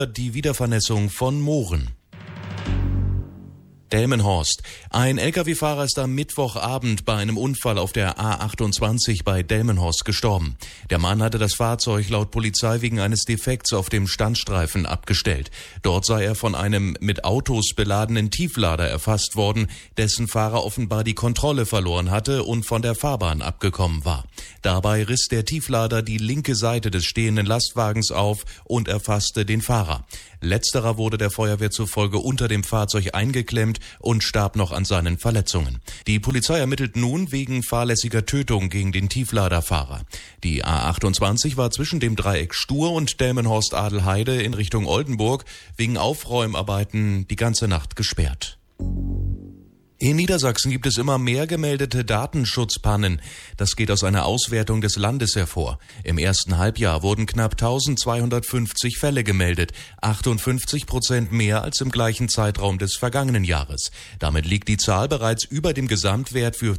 Die Wiedervernässung von Mooren. Delmenhorst. Ein Lkw-Fahrer ist am Mittwochabend bei einem Unfall auf der A28 bei Delmenhorst gestorben. Der Mann hatte das Fahrzeug laut Polizei wegen eines Defekts auf dem Standstreifen abgestellt. Dort sei er von einem mit Autos beladenen Tieflader erfasst worden, dessen Fahrer offenbar die Kontrolle verloren hatte und von der Fahrbahn abgekommen war. Dabei riss der Tieflader die linke Seite des stehenden Lastwagens auf und erfasste den Fahrer. Letzterer wurde der Feuerwehr zufolge unter dem Fahrzeug eingeklemmt und starb noch an seinen Verletzungen. Die Polizei ermittelt nun wegen fahrlässiger Tötung gegen den Tiefladerfahrer. Die A28 war zwischen dem Dreieck Stur und Delmenhorst-Adelheide in Richtung Oldenburg wegen Aufräumarbeiten die ganze Nacht gesperrt. In Niedersachsen gibt es immer mehr gemeldete Datenschutzpannen. Das geht aus einer Auswertung des Landes hervor. Im ersten Halbjahr wurden knapp 1250 Fälle gemeldet, 58% mehr als im gleichen Zeitraum des vergangenen Jahres. Damit liegt die Zahl bereits über dem Gesamtwert für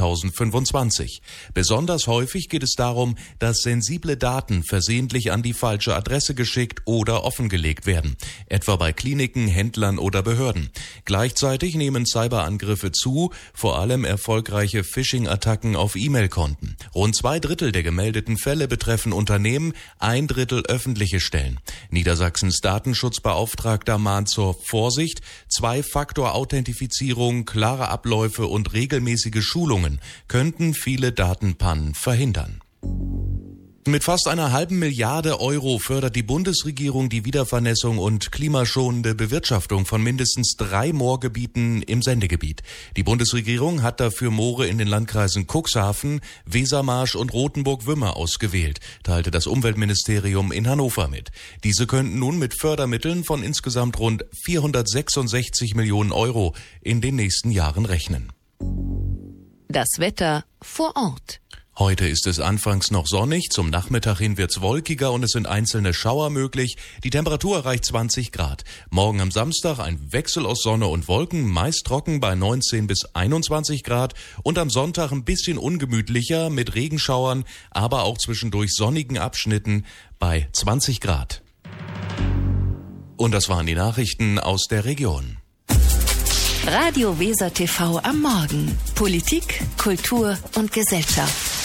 2025. Besonders häufig geht es darum, dass sensible Daten versehentlich an die falsche Adresse geschickt oder offengelegt werden, etwa bei Kliniken, Händlern oder Behörden. Gleichzeitig nehmen Cyberangriffe zu, vor allem erfolgreiche Phishing-Attacken auf E-Mail-Konten. Rund 2/3 der gemeldeten Fälle betreffen Unternehmen, 1/3 öffentliche Stellen. Niedersachsens Datenschutzbeauftragter mahnt zur Vorsicht, 2-Faktor-Authentifizierung, klare Abläufe und regelmäßige Schulungen könnten viele Datenpannen verhindern. Mit fast einer halben Milliarde Euro fördert die Bundesregierung die Wiedervernässung und klimaschonende Bewirtschaftung von mindestens 3 Moorgebieten im Sendegebiet. Die Bundesregierung hat dafür Moore in den Landkreisen Cuxhaven, Wesermarsch und Rothenburg-Wümmer ausgewählt, teilte das Umweltministerium in Hannover mit. Diese könnten nun mit Fördermitteln von insgesamt rund 466 Millionen Euro in den nächsten Jahren rechnen. Das Wetter vor Ort. Heute ist es anfangs noch sonnig, zum Nachmittag hin wird's wolkiger und es sind einzelne Schauer möglich. Die Temperatur erreicht 20 Grad. Morgen am Samstag ein Wechsel aus Sonne und Wolken, meist trocken bei 19 bis 21 Grad und am Sonntag ein bisschen ungemütlicher mit Regenschauern, aber auch zwischendurch sonnigen Abschnitten bei 20 Grad. Und das waren die Nachrichten aus der Region. Radio Weser TV am Morgen. Politik, Kultur und Gesellschaft.